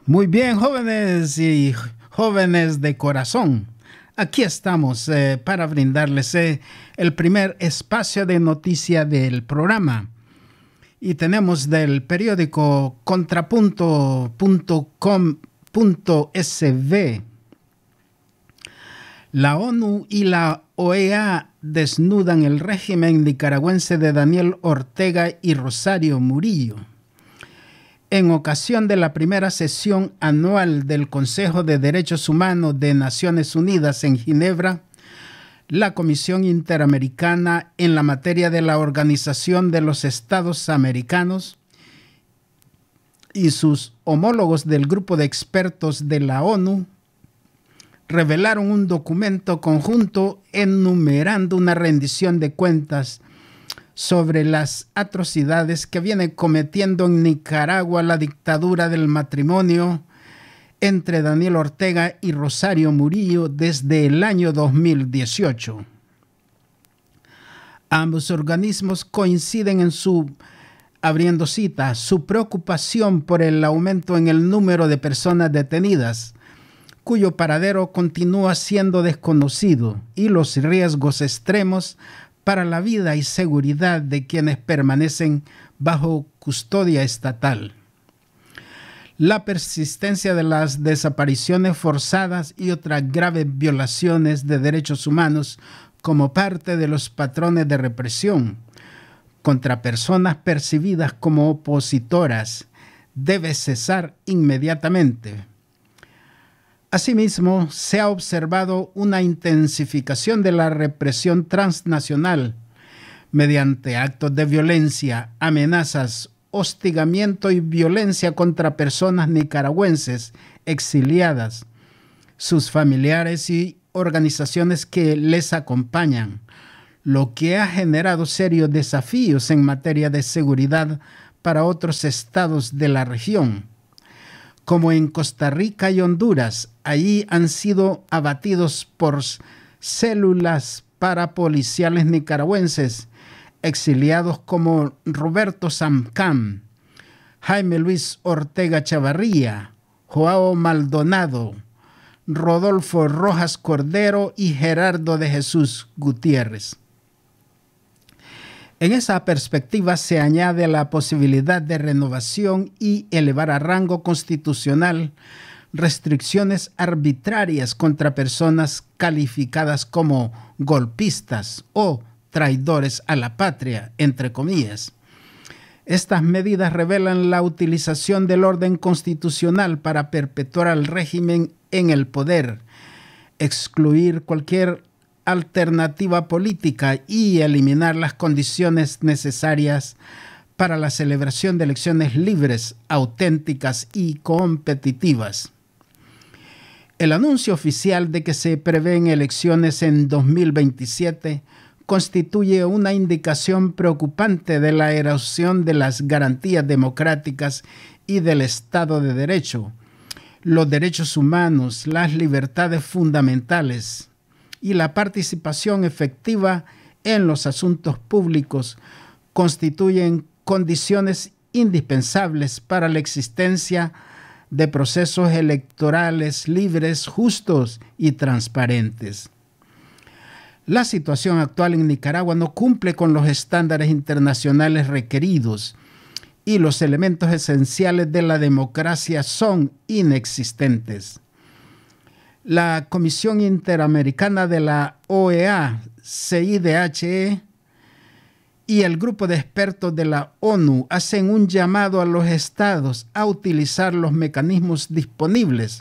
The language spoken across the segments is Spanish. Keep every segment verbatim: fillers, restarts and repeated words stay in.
Muy bien, jóvenes y jóvenes de corazón. Aquí estamos eh, para brindarles eh, el primer espacio de noticia del programa. Y tenemos del periódico contrapunto punto com punto s v. La ONU y la O E A desnudan el régimen nicaragüense de Daniel Ortega y Rosario Murillo. En ocasión de la primera sesión anual del Consejo de Derechos Humanos de Naciones Unidas en Ginebra, la Comisión Interamericana en la materia de la Organización de los Estados Americanos y sus homólogos del grupo de expertos de la ONU revelaron un documento conjunto enumerando una rendición de cuentas sobre las atrocidades que viene cometiendo en Nicaragua la dictadura del matrimonio entre Daniel Ortega y Rosario Murillo desde el año dos mil dieciocho. Ambos organismos coinciden en su, abriendo cita, su preocupación por el aumento en el número de personas detenidas, cuyo paradero continúa siendo desconocido, y los riesgos extremos para la vida y seguridad de quienes permanecen bajo custodia estatal. La persistencia de las desapariciones forzadas y otras graves violaciones de derechos humanos como parte de los patrones de represión contra personas percibidas como opositoras debe cesar inmediatamente. Asimismo, se ha observado una intensificación de la represión transnacional mediante actos de violencia, amenazas, hostigamiento y violencia contra personas nicaragüenses exiliadas, sus familiares y organizaciones que les acompañan, lo que ha generado serios desafíos en materia de seguridad para otros estados de la región. Como en Costa Rica y Honduras, allí han sido abatidos por células parapoliciales nicaragüenses, exiliados como Roberto Samcam, Jaime Luis Ortega Chavarría, Joao Maldonado, Rodolfo Rojas Cordero y Gerardo de Jesús Gutiérrez. En esa perspectiva se añade la posibilidad de renovación y elevar a rango constitucional restricciones arbitrarias contra personas calificadas como golpistas o traidores a la patria, entre comillas. Estas medidas revelan la utilización del orden constitucional para perpetuar al régimen en el poder, excluir cualquier alternativa política y eliminar las condiciones necesarias para la celebración de elecciones libres, auténticas y competitivas. El anuncio oficial de que se prevén elecciones en dos mil veintisiete constituye una indicación preocupante de la erosión de las garantías democráticas y del Estado de Derecho, los derechos humanos, las libertades fundamentales y la participación efectiva en los asuntos públicos constituyen condiciones indispensables para la existencia de procesos electorales libres, justos y transparentes. La situación actual en Nicaragua no cumple con los estándares internacionales requeridos y los elementos esenciales de la democracia son inexistentes. La Comisión Interamericana de la O E A, C I D H E, y el grupo de expertos de la ONU hacen un llamado a los estados a utilizar los mecanismos disponibles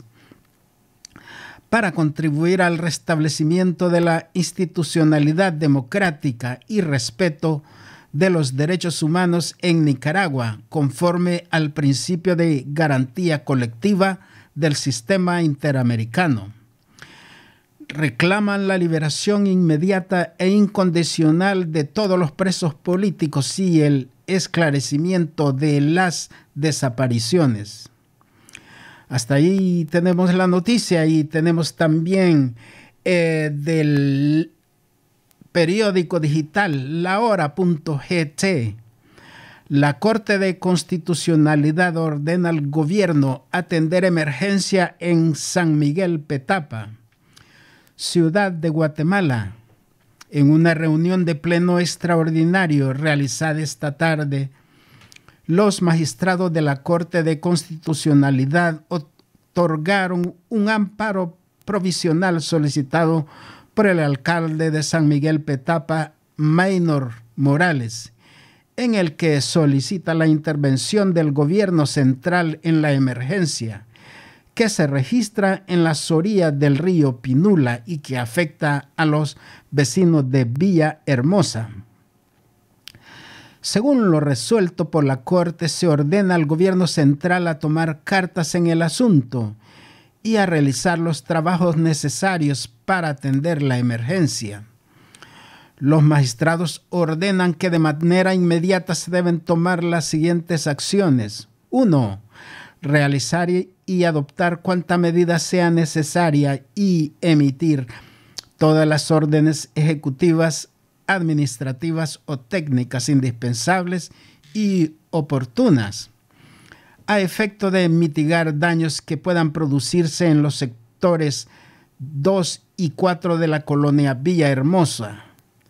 para contribuir al restablecimiento de la institucionalidad democrática y respeto de los derechos humanos en Nicaragua, conforme al principio de garantía colectiva del sistema interamericano. Reclaman la liberación inmediata e incondicional de todos los presos políticos y el esclarecimiento de las desapariciones. Hasta ahí tenemos la noticia y tenemos también eh, del periódico digital la hora punto g t. La Corte de Constitucionalidad ordena al gobierno atender emergencia en San Miguel Petapa, Ciudad de Guatemala. En una reunión de pleno extraordinario realizada esta tarde, los magistrados de la Corte de Constitucionalidad otorgaron un amparo provisional solicitado por el alcalde de San Miguel Petapa, Maynor Morales, en el que solicita la intervención del gobierno central en la emergencia que se registra en las orillas del río Pinula y que afecta a los vecinos de Villahermosa. Según lo resuelto por la Corte, se ordena al gobierno central a tomar cartas en el asunto y a realizar los trabajos necesarios para atender la emergencia. Los magistrados ordenan que de manera inmediata se deben tomar las siguientes acciones. uno. Realizar y adoptar cuanta medida sea necesaria y emitir todas las órdenes ejecutivas, administrativas o técnicas indispensables y oportunas a efecto de mitigar daños que puedan producirse en los sectores dos y cuatro de la colonia Villahermosa.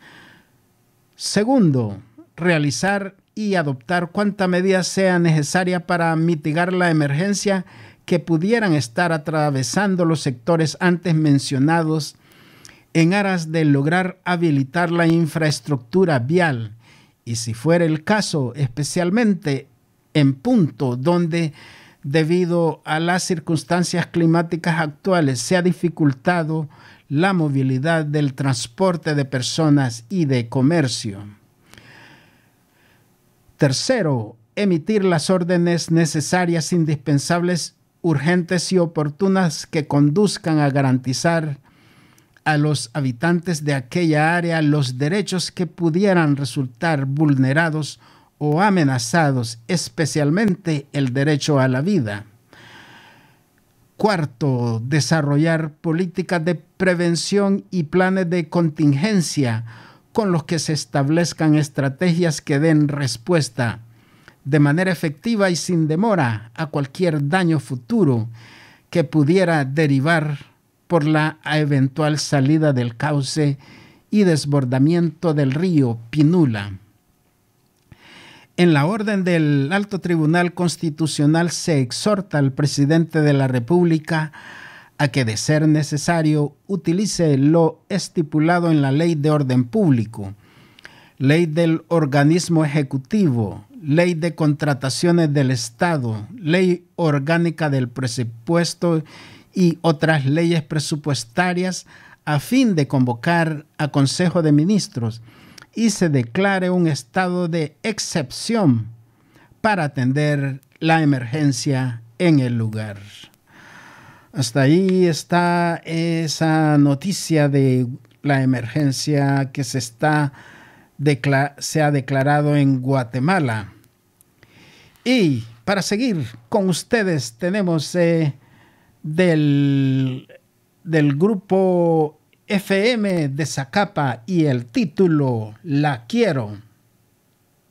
Segundo, realizar y adoptar cuanta medida sea necesaria para mitigar la emergencia que pudieran estar atravesando los sectores antes mencionados en aras de lograr habilitar la infraestructura vial y, si fuera el caso, especialmente en punto donde, debido a las circunstancias climáticas actuales, se ha dificultado la movilidad del transporte de personas y de comercio. Tercero, emitir las órdenes necesarias, indispensables, urgentes y oportunas que conduzcan a garantizar a los habitantes de aquella área los derechos que pudieran resultar vulnerados o amenazados, especialmente el derecho a la vida. Cuarto, desarrollar políticas de prevención y planes de contingencia con los que se establezcan estrategias que den respuesta de manera efectiva y sin demora a cualquier daño futuro que pudiera derivar por la eventual salida del cauce y desbordamiento del río Pinula. En la orden del Alto Tribunal Constitucional se exhorta al presidente de la República a que, de ser necesario, utilice lo estipulado en la Ley de Orden Público, Ley del Organismo Ejecutivo, Ley de Contrataciones del Estado, Ley Orgánica del Presupuesto y otras leyes presupuestarias a fin de convocar a Consejo de Ministros y se declare un estado de excepción para atender la emergencia en el lugar. Hasta ahí está esa noticia de la emergencia que se, está decla- se ha declarado en Guatemala. Y para seguir con ustedes tenemos eh, del, del grupo F M de Zacapa y el título La Quiero.